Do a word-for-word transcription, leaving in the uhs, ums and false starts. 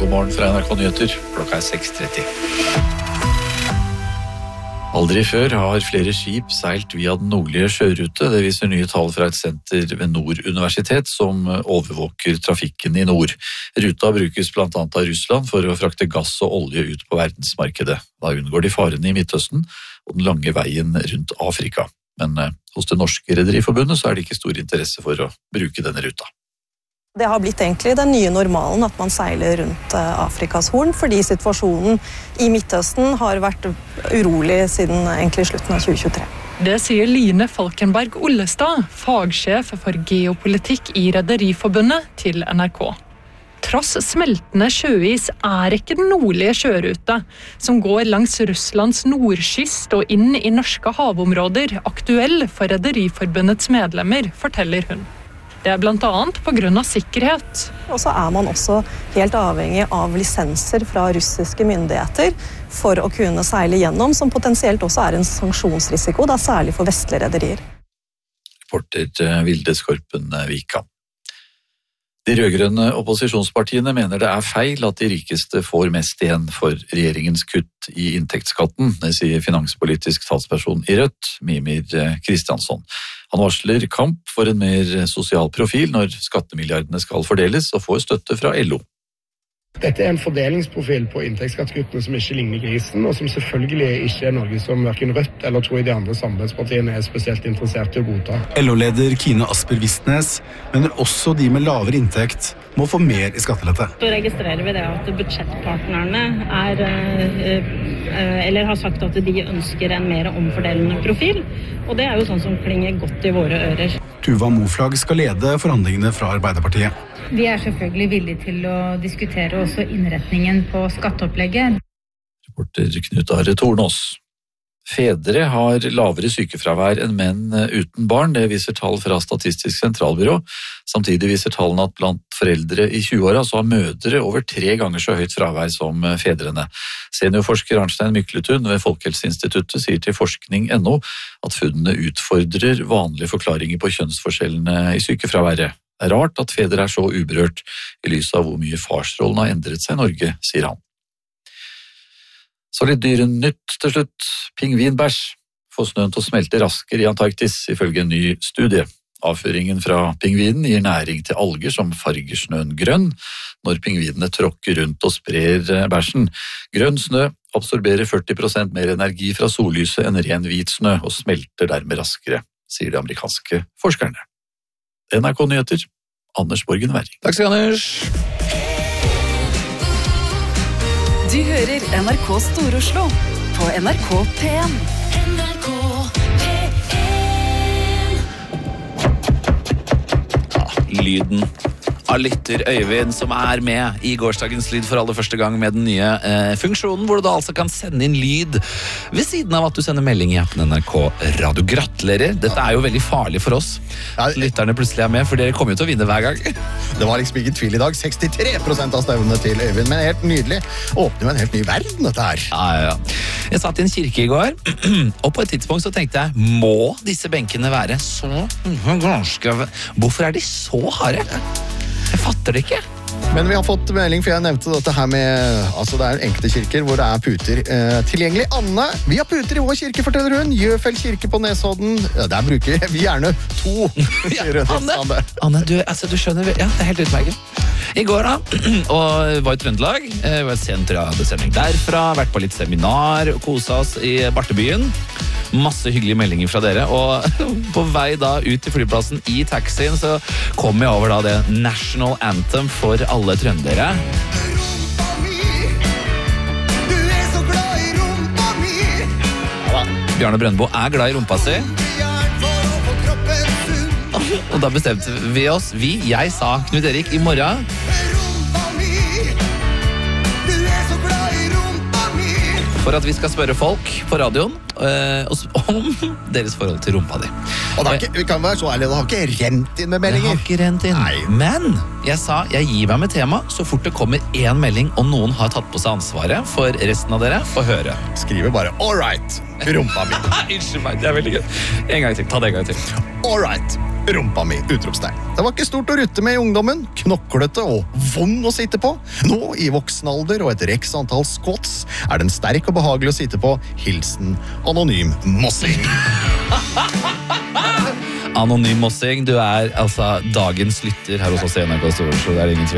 God morgen fra N R K Nyheter. Klokka er seks tretti. Aldri før har flere skip seilt via den nordlige sjørute. Det viser nye tall fra et senter ved Nord universitet som overvåker trafikken i nord. Ruta brukes blant annet av Russland for å frakte gass og olje ut på verdensmarkedet. Da unngår de farene i Midtøsten og den lange veien rundt Afrika. Men hos det norske rederiforbundet så er det ikke stor interesse for å bruke denne ruta. Det har blitt egentlig den nye normalen at man seiler rundt Afrikas horn, fordi situasjonen i Midtøsten har vært urolig siden egentlig slutten av tjue tjuetre. Det sier Line Falkenberg Ollestad, fagsjef for geopolitikk i Rederiforbundet til N R K. Tross smeltende sjøis er ikke den nordlige sjørute, som går langs Russlands nordkyst og inn i norske havområder, aktuell for Rederiforbundets medlemmer, forteller hun. Det er blant annet på grunn av sikkerhet. Og så er man også helt avhengig av lisenser fra russiske myndigheter for å kunne seile gjennom, som potensielt også er en sanksjonsrisiko, da særlig for vestlige rederier. Reporter Vilde Skorpen Vika. De rødgrønne opposisjonspartiene mener det er feil at de rikeste får mest igjen for regjeringens kutt i inntektsskatten, det sier finanspolitisk talsperson i Rødt, Mimir Kristiansson. Han varsler kamp for en mer sosial profil når skattemilliardene skal fordeles og får støtte fra L O. Dette er en fordelingsprofil på inntektsskattekuttene som ikke ligner grisen, og som selvfølgelig ikke er noe som hverken Rødt eller tror jeg de andre samarbeidspartiene er spesielt interessert i å godta. L O-leder Kine Asper Vistnes mener også de med lavere inntekt må få mer i skattelette. Så registrerer vi det at budsjettpartnerne er, eller har sagt at de ønsker en mer omfordelende profil, og det er jo sånn som klinger godt i våre ører. Tuva Moflag skal lede forhandlingene fra Arbeiderpartiet. Vi er selvfølgelig villige til å diskutere også innretningen på skatteopplegget. Reporter Knut Are Tornås. Fedre har lavere sykefravær enn menn uten barn, det viser tall fra Statistisk sentralbyrå. Samtidig viser tallene at blant foreldre i tjueåra så har mødre over tre ganger så høyt fravær som fedrene. Seniorforsker Arnstein Mykletun ved Folkehelseinstituttet sier til forskning punktum no at funnene utfordrer vanlige forklaringer på kjønnsforskjellene i sykefraværet. Det er rart at fedre er så uberørt i lys av hvor mye farsrollen har endret seg i Norge, sier han. Så litt dyrenytt til slutt. Pingvinbæsj får snøen til å smelte raskere i Antarktis, ifølge en ny studie. Avføringen fra pingvinen gir næring til alger som farger snøen grønn, når pingvinene tråkker rundt og sprer bæsjen. Grønn snø absorberer førti prosent mer energi fra sollyset enn ren hvit snø, og smelter dermed raskere, sier de amerikanske forskerne. N R K Nyheter, Anders Borgen Werring. Takk skal du, Anders. Du hører N R K Stor-Oslo på N R K P en. N R K P en. Ja, lyden av lytter Øyvind, som er med i gårsdagens lyd for aller første gang med den nye eh, funksjonen, hvor du da altså kan sende inn lyd ved siden av at du sender melding i appen N R K Radio. Gratulerer. Dette er jo veldig farlig for oss. Lytterne plutselig er med, for dere kommer jo til å vinne hver gang. Det var liksom ikke tvil i dag. sekstitre prosent av stemmene til Øyvind, men helt nydelig. Åpner jo en helt ny verden, dette her. Ja, ja, ja. Jeg satt i en kirke i går, og på et tidspunkt så tenkte jeg, må disse benkene være så ganske... Hvorfor er de så harde? Jeg fatter det ikke. Men vi har fått melding, for jeg nevnte dette her med, altså det er enkelte kirker hvor det er puter eh, tilgjengelig. Anne, vi har puter i vår kirke, forteller hun. Gjøfell kirke på Nesodden. Ja, der bruker vi gjerne to. Ja, Anne, Anne du, altså, du skjønner, ja, det er helt utmerket. I går da, og var i Trøndelag, var sent radiosending derfra, vært på litt seminar, koset oss i Bartebyen. Masse hyggelige meldinger fra dere, og på vei da ut til flyplassen i taxien så kom jeg over da det National Anthem for alle trøndere. Bjarne Brøndbo er glad i rumpa si. Og da bestemte vi oss, vi, jeg sa Knut Erik, i morgen for at vi skal spørre folk på radioen øh, om deres forhold til rumpa di. Og da, vi kan være så ærlig, det har ikke rent inn med meldinger. Det har ikke rent inn. Nei. Men jeg sa, jeg gir meg med tema så fort det kommer en melding, og noen har tatt på seg ansvaret for resten av dere, få høre. Skriver bare, all right, rumpa mi. Unnskyld meg, det er veldig gøy. En gang til, ta det en gang til. All right, rumpa mi, utropstegn. Det var ikke stort å rutte med i ungdommen, knoklete og vond å sitte på. Nå, i voksen alder og et reks antall squats, er den sterk og behagelig å sitte på. Hilsen Anonym Mossing. Anonym Mossing, du er altså dagens lytter her hos oss i N R K Storeshow, det er ingen tvil.